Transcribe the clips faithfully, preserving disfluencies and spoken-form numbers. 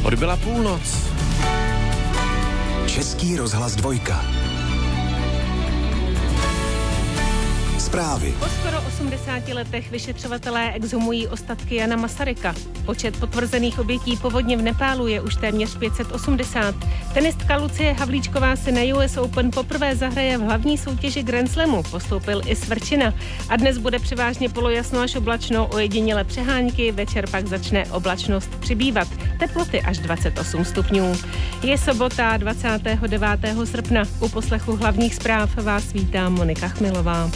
Odbyla půlnoc. Český rozhlas dvojka. Zprávy. Po skoro osmdesáti letech vyšetřovatelé exhumují ostatky Jana Masaryka. Počet potvrzených obětí povodně v Nepálu je už téměř pět set osmdesát. Tenistka Lucie Havlíčková si na U S Open poprvé zahraje v hlavní soutěži Grand Slamu. Postoupil i Svrčina. A dnes bude převážně polojasno až oblačno, ojediněle přehánky, večer pak začne oblačnost přibývat. Teploty až dvacet osm stupňů. Je sobota dvacátého devátého srpna. U poslechu hlavních zpráv vás vítá Monika Chmilová.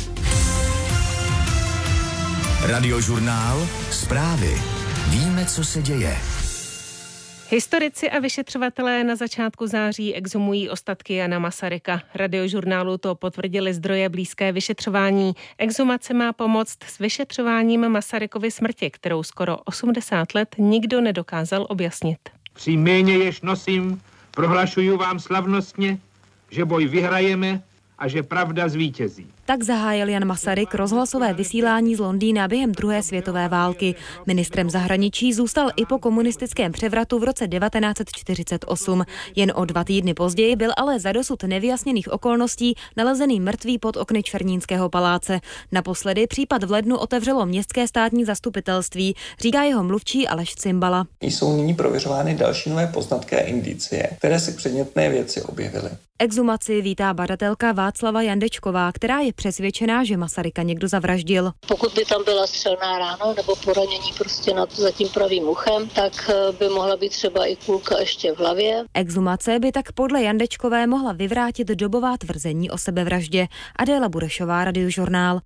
Radiožurnál Zprávy. Víme, co se děje. Historici a vyšetřovatelé na začátku září exhumují ostatky Jana Masaryka. Radiožurnálu to potvrdili zdroje blízké vyšetřování. Exhumace má pomoct s vyšetřováním Masarykovy smrti, kterou skoro osmdesát let nikdo nedokázal objasnit. Při jméně, jež nosím, prohlašuju vám slavnostně, že boj vyhrajeme a že pravda zvítězí. Tak zahájil Jan Masaryk rozhlasové vysílání z Londýna během druhé světové války. Ministrem zahraničí zůstal i po komunistickém převratu v roce devatenáct set čtyřicet osm. Jen o dva týdny později byl ale za dosud nevyjasněných okolností nalezený mrtvý pod okny Černínského paláce. Naposledy případ v lednu otevřelo městské státní zastupitelství, říká jeho mluvčí Aleš Cimbala. Jsou nyní prověřovány další nové poznatky a indicie, které si předmětné věci objevily. Exhumaci vítá badatelka Václava Jandečková, která je přesvědčená, že Masaryka někdo zavraždil. Pokud by tam byla střelná rána nebo poranění prostě nad za tím pravým uchem, tak by mohla být třeba i kulka ještě v hlavě. Exhumace by tak podle Jandečkové mohla vyvrátit dobová tvrzení o sebevraždě. Adéla Burešová, Radiožurnál.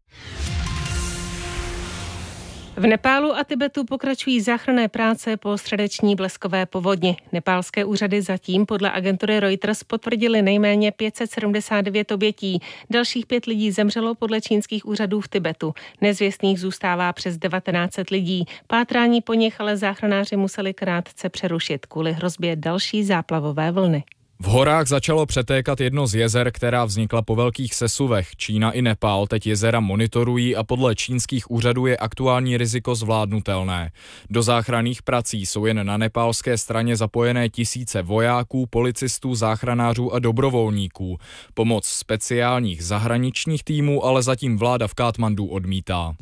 V Nepálu a Tibetu pokračují záchranné práce po středeční bleskové povodni. Nepálské úřady zatím podle agentury Reuters potvrdily nejméně pět set sedmdesát devět obětí. Dalších pět lidí zemřelo podle čínských úřadů v Tibetu. Nezvěstných zůstává přes devatenáct set lidí. Pátrání po nich ale záchranáři museli krátce přerušit kvůli hrozbě další záplavové vlny. V horách začalo přetékat jedno z jezer, která vznikla po velkých sesuvech. Čína i Nepál teď jezera monitorují a podle čínských úřadů je aktuální riziko zvládnutelné. Do záchranných prací jsou jen na nepálské straně zapojené tisíce vojáků, policistů, záchranářů a dobrovolníků. Pomoc speciálních zahraničních týmů ale zatím vláda v Kátmandu odmítá.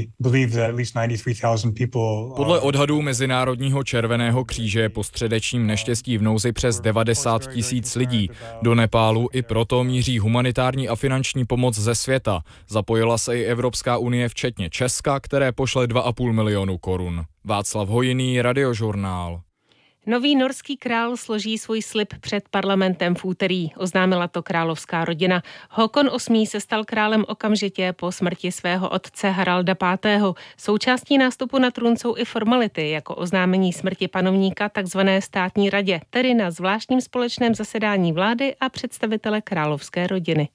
Podle odhadů Mezinárodního červeného kříže je po středečním neštěstí v nouzi přes devadesát tisíc lidí. Do Nepálu i proto míří humanitární a finanční pomoc ze světa. Zapojila se i Evropská unie včetně Česka, které pošle dva a půl milionu korun. Václav Hojný, Radiožurnál. Nový norský král složí svůj slib před parlamentem v úterý, oznámila to královská rodina. Håkon osmý se stal králem okamžitě po smrti svého otce Haralda pátého. Součástí nástupu na trůn jsou i formality, jako oznámení smrti panovníka takzvané státní radě, tedy na zvláštním společném zasedání vlády a představitele královské rodiny.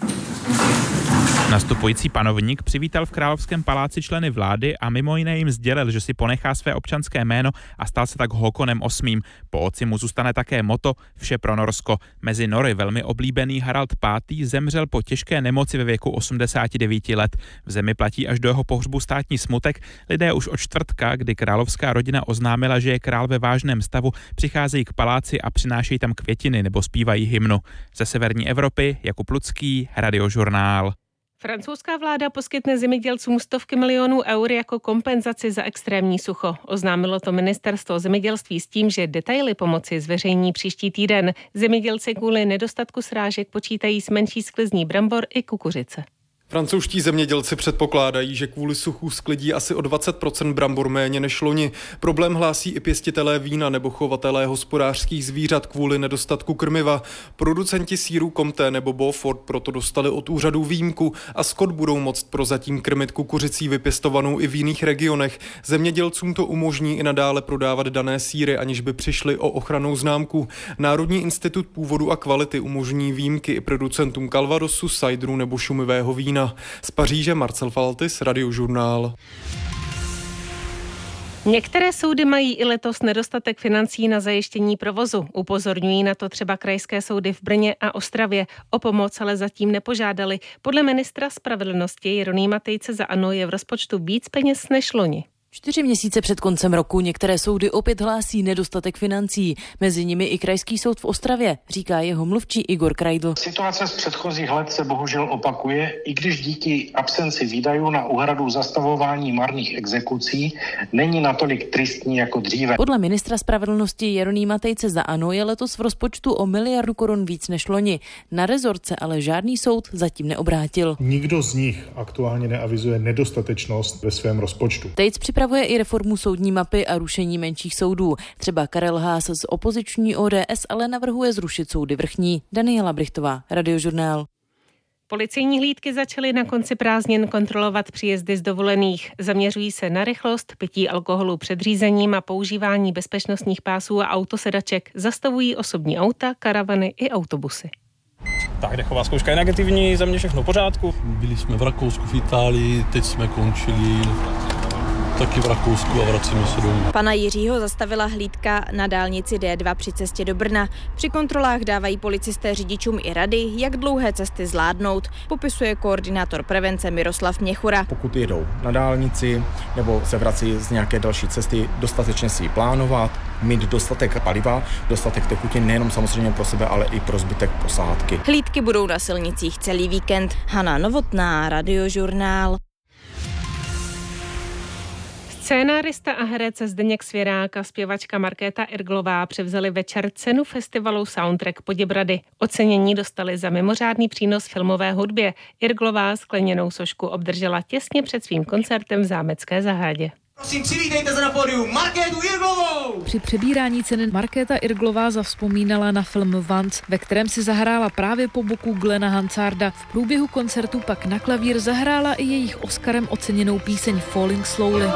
Nastupující panovník přivítal v Královském paláci členy vlády a mimo jiné jim sdělil, že si ponechá své občanské jméno a stal se tak Håkonem osmým. Po otci mu zůstane také motto Vše pro Norsko. Mezi Nory velmi oblíbený Harald pátý zemřel po těžké nemoci ve věku osmdesáti devíti let. V zemi platí až do jeho pohřbu státní smutek. Lidé už od čtvrtka, kdy královská rodina oznámila, že je král ve vážném stavu, přicházejí k paláci a přinášejí tam květiny nebo zpívají hymnu. Ze severní Evropy Jakub Lucký, Radiožurnál. Francouzská vláda poskytne zemědělcům stovky milionů eur jako kompenzaci za extrémní sucho. Oznámilo to ministerstvo zemědělství s tím, že detaily pomoci zveřejní příští týden. Zemědělci kvůli nedostatku srážek počítají s menší sklizní brambor i kukuřice. Francouzští zemědělci předpokládají, že kvůli suchu sklidí asi o dvacet procent brambor méně než loni. Problém hlásí i pěstitelé vína nebo chovatelé hospodářských zvířat kvůli nedostatku krmiva. Producenti sýrů Comté nebo Beaufort proto dostali od úřadů výjimku a skot budou moct prozatím krmit kukuřicí vypěstovanou i v jiných regionech. Zemědělcům to umožní i nadále prodávat dané sýry, aniž by přišli o ochrannou známku. Národní institut původu a kvality umožní výjimky i producentům Calvadosu, sajdru nebo šumivého vína. Z Paříže Marcel Faltis, Radiožurnál. Některé soudy mají i letos nedostatek financí na zajištění provozu. Upozorňují na to třeba krajské soudy v Brně a Ostravě. O pomoc ale zatím nepožádali. Podle ministra spravedlnosti Jeronýma Tejce za ANO je v rozpočtu víc peněz než loni. Čtyři měsíce před koncem roku některé soudy opět hlásí nedostatek financí. Mezi nimi i Krajský soud v Ostravě, říká jeho mluvčí Igor Krajdl. Situace z předchozích let se bohužel opakuje, i když díky absenci výdajů na úhradu zastavování marných exekucí není natolik tristní jako dříve. Podle ministra spravedlnosti Jeronýma Tejce za ANO je letos v rozpočtu o miliardu korun víc než loni. Na rezort se ale žádný soud zatím neobrátil. Nikdo z nich aktuálně neavizuje nedostatečnost ve svém rozpočtu. Tejc připravuje i reformu soudní mapy a rušení menších soudů. Třeba Karel Haas z opoziční O D S ale navrhuje zrušit soudy vrchní. Daniela Brichtová, Radiožurnál. Policejní hlídky začaly na konci prázdnin kontrolovat příjezdy z dovolených. Zaměřují se na rychlost, pití alkoholu před řízením a používání bezpečnostních pásů a autosedaček. Zastavují osobní auta, karavany i autobusy. Tak, dechová zkouška je negativní, za mě všechno v pořádku. Byli jsme v Rakousku, v Itálii, teď jsme končili taky v Rakousku a vracíme se domů. Pana Jiřího zastavila hlídka na dálnici D dva při cestě do Brna. Při kontrolách dávají policisté řidičům i rady, jak dlouhé cesty zvládnout, popisuje koordinátor prevence Miroslav Měchura. Pokud jedou na dálnici nebo se vrací z nějaké další cesty, dostatečně si ji plánovat, mít dostatek paliva, dostatek tekutin nejenom samozřejmě pro sebe, ale i pro zbytek posádky. Hlídky budou na silnicích celý víkend. Hana Novotná, Radiožurnál. Scénárista a herec Zdeněk Svěrák a zpěvačka Markéta Irglová převzali večer cenu festivalu Soundtrack Poděbrady. Ocenění dostali za mimořádný přínos filmové hudbě. Irglová skleněnou sošku obdržela těsně před svým koncertem v Zámecké zahradě. Prosím, přivítejte se na pódium Markétu Irglovou! Při přebírání ceny Markéta Irglová zavzpomínala na film Vance, ve kterém si zahrála právě po boku Glena Hansarda. V průběhu koncertu pak na klavír zahrála i jejich Oscarem oceněnou píseň Falling Slowly.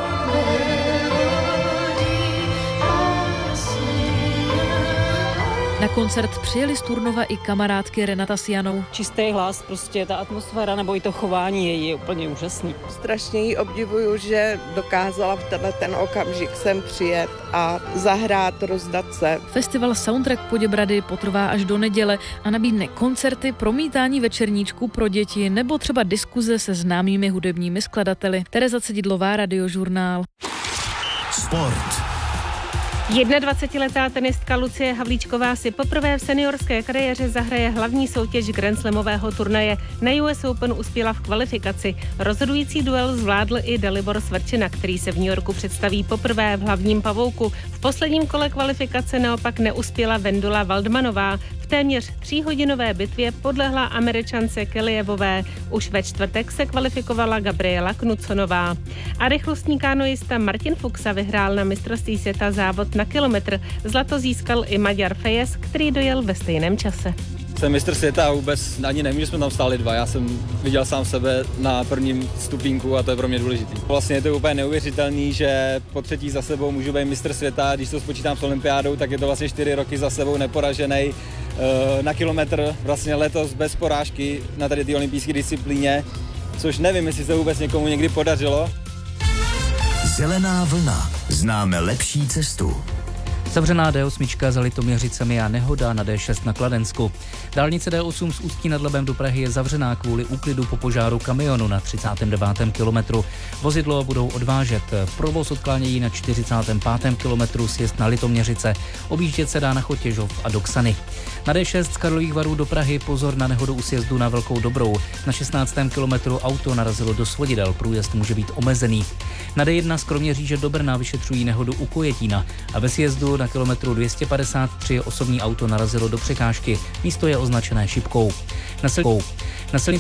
Na koncert přijeli z Turnova i kamarádky Renata s Janou. Čistý hlas, prostě ta atmosféra nebo i to chování její je úplně úžasný. Strašně jí obdivuju, že dokázala v tenhle ten okamžik sem přijet a zahrát, rozdat se. Festival Soundtrack Poděbrady potrvá až do neděle a nabídne koncerty, promítání večerníčku pro děti nebo třeba diskuze se známými hudebními skladateli. Tereza Cedidlová, Radiožurnál. Sport. jednadvacetiletá tenistka Lucie Havlíčková si poprvé v seniorské kariéře zahraje hlavní soutěž Grand Slamového turnaje. Na U S Open uspěla v kvalifikaci. Rozhodující duel zvládl i Dalibor Svrčina, který se v New Yorku představí poprvé v hlavním pavouku. V posledním kole kvalifikace naopak neuspěla Vendula Waldmanová. V téměř tříhodinové bitvě podlehla Američance Kellyjevové. Už ve čtvrtek se kvalifikovala Gabriela Knudsonová. A rychlostní kanoista Martin Fuxa vyhrál na mistrovství světa závod na kilometr. Zlato získal i Maďar Fejes, který dojel ve stejném čase. Jsem mistr světa a vůbec ani nevím, že jsme tam stáli dva. Já jsem viděl sám sebe na prvním stupínku a to je pro mě důležitý. Vlastně je to úplně neuvěřitelný, že po třetí za sebou můžu být mistr světa. Když to spočítám s olympiádou, tak je to vlastně čtyři roky za sebou neporažený na kilometr. Vlastně letos bez porážky na tady té olympijské disciplíně, což nevím, jestli se vůbec někomu někdy podařilo. Zelená vlna. Známe lepší cestu. Zavřená D osm za Litoměřicemi a nehoda na D šest na Kladensku. Dálnice D osm z Ústí nad Labem do Prahy je zavřená kvůli úklidu po požáru kamionu na třicátém devátém kilometru. Vozidlo budou odvážet. Provoz odklánějí na čtyřicátém pátém kilometru, sjezd na Litoměřice. Objíždět se dá na Chotěžov a do Ksany. Na D šest z Karlových Varů do Prahy pozor na nehodu u sjezdu na Velkou Dobrou. Na šestnáctém kilometru auto narazilo do svodidel, průjezd může být omezený. Na D jedna z Kroměříže do Brna vyšetřují nehodu u Kojetína a ve sjezdu na kilometru dvě stě padesát tři osobní auto narazilo do překážky. Místo je označené šipkou. Na silnici